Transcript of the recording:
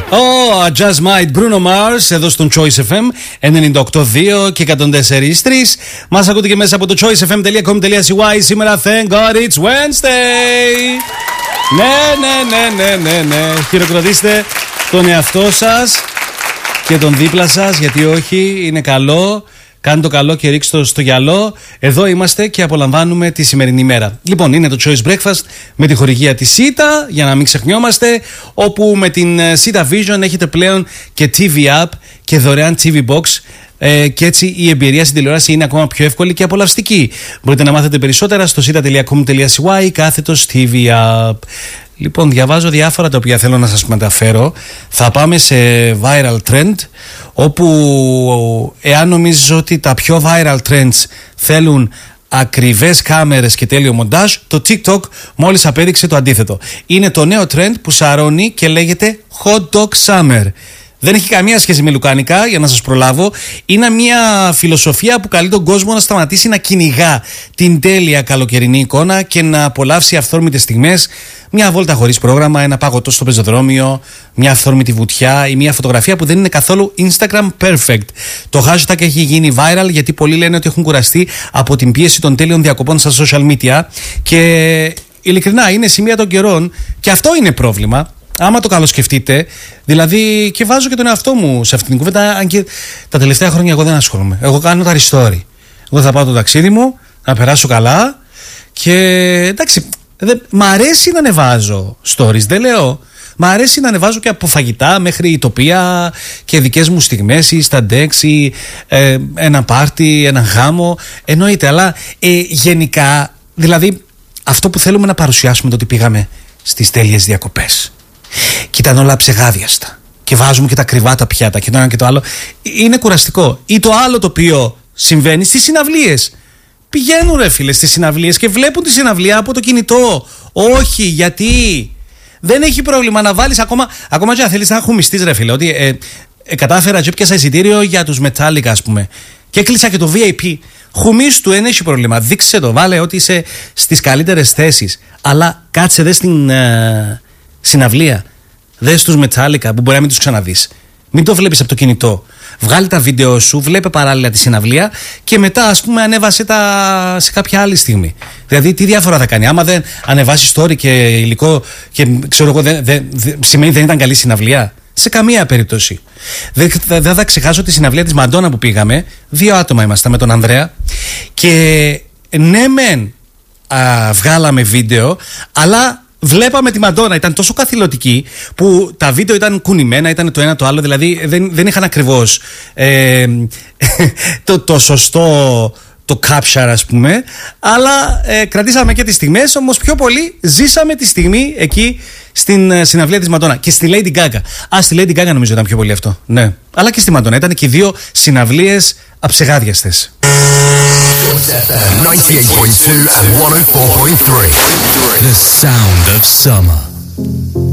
Just Might, Bruno Mars, εδώ στον Choice FM 98.2 και 104.3. Μας ακούτε και μέσα από το choicefm.com.cy. Σήμερα, thank God it's Wednesday. Ναι. Χειροκροτήστε τον εαυτό σας και τον δίπλα σας, γιατί όχι, είναι καλό. Κάντε το καλό και ρίξτε το στο γυαλό. Εδώ είμαστε και απολαμβάνουμε τη σημερινή μέρα. Λοιπόν, είναι το Choice Breakfast με τη χορηγία της Sita, για να μην ξεχνιόμαστε, όπου με την Sita Vision έχετε πλέον και TV App και δωρεάν TV Box. Και έτσι η εμπειρία στην τηλεόραση είναι ακόμα πιο εύκολη και απολαυστική. Μπορείτε να μάθετε περισσότερα στο sita.com.cy/TV App. Λοιπόν, διαβάζω διάφορα τα οποία θέλω να σας μεταφέρω. Θα πάμε σε viral trend, όπου εάν νομίζω ότι τα πιο viral trends θέλουν ακριβές κάμερες και τέλειο μοντάζ, το TikTok μόλις απέδειξε το αντίθετο. Είναι το νέο trend που σαρώνει και λέγεται Hot Dog Summer. Δεν έχει καμία σχέση με λουκάνικα, για να σας προλάβω. Είναι μια φιλοσοφία που καλεί τον κόσμο να σταματήσει να κυνηγά την τέλεια καλοκαιρινή εικόνα και να απολαύσει αυθόρμητες στιγμές. Μια βόλτα χωρίς πρόγραμμα, ένα παγωτό στο πεζοδρόμιο, μια αυθόρμητη βουτιά ή μια φωτογραφία που δεν είναι καθόλου Instagram perfect. Το hashtag έχει γίνει viral γιατί πολλοί λένε ότι έχουν κουραστεί από την πίεση των τέλειων διακοπών στα social media. Και ειλικρινά είναι σημεία των καιρών και αυτό είναι πρόβλημα. Άμα το καλοσκεφτείτε, δηλαδή, και βάζω και τον εαυτό μου σε αυτήν την κουβέντα, αν και τα τελευταία χρόνια εγώ δεν ασχολούμαι. Εγώ κάνω τα restore. Εγώ θα πάω το ταξίδι μου, να περάσω καλά και εντάξει, μ' αρέσει να ανεβάζω stories, δεν λέω. Μ' αρέσει να ανεβάζω και από φαγητά μέχρι τοπία και δικές μου στιγμές ή σταντέξ ή ένα πάρτι, ένα γάμο. Εννοείται, αλλά γενικά, δηλαδή, αυτό που θέλουμε να παρουσιάσουμε το ότι πήγαμε στις τέλειες διακοπές. Και ήταν όλα ψεγάδιαστα. Και βάζουμε και τα κρυβά τα πιάτα και το ένα και το άλλο. Είναι κουραστικό. Ή το άλλο το οποίο συμβαίνει στις συναυλίες. Πηγαίνουν ρε φίλε στις συναυλίες και βλέπουν τη συναυλία από το κινητό. Όχι, γιατί δεν έχει πρόβλημα να βάλεις ακόμα και αν θέλεις να χουμιστείς ρε φίλε. Ότι κατάφερα και έπιασα εισιτήριο για τους Metallica, ας πούμε. Και έκλεισα και το VIP. Χουμίστου, δεν έχει πρόβλημα. Δείξε το, βάλε ότι είσαι στις καλύτερες θέσεις. Αλλά κάτσε δε στην συναυλία. Δες τους Metallica που μπορεί να μην τους ξαναδείς. Μην το βλέπεις από το κινητό. Βγάλει τα βίντεο σου, βλέπε παράλληλα τη συναυλία και μετά, ας πούμε, ανέβασε τα σε κάποια άλλη στιγμή. Δηλαδή, τι διαφορά θα κάνει? Άμα δεν ανεβάσει story και υλικό και ξέρω εγώ, σημαίνει δεν ήταν καλή συναυλία. Σε καμία περίπτωση. Δεν θα ξεχάσω τη συναυλία της Μαντόνα που πήγαμε. 2 άτομα ήμασταν με τον Ανδρέα. Και ναι, μεν βγάλαμε βίντεο, αλλά βλέπαμε τη Μαντόνα, ήταν τόσο καθηλωτική που τα βίντεο ήταν κουνημένα, ήταν το ένα το άλλο, δηλαδή δεν είχαν ακριβώς το σωστό το capture, ας πούμε, αλλά κρατήσαμε και τις στιγμές, όμως πιο πολύ ζήσαμε τη στιγμή εκεί στην συναυλία της Μαντόνα. Και στη Lady Gaga. Στη Lady Gaga νομίζω ήταν πιο πολύ αυτό, ναι. Αλλά και στη Μαντόνα, ήταν και οι 2 συναυλίες αψεγάδιαστες. 98.2 and 104.3. The sound of summer.